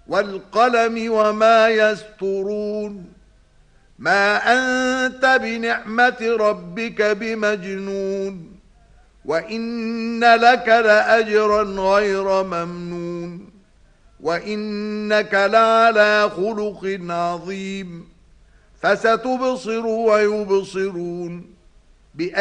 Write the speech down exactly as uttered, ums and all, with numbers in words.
والقلم وما يسطرون ما أنت بنعمة ربك بمجنون وإن لك لأجرا غير ممنون وإنك لعلى خلق عظيم فستبصر ويبصرون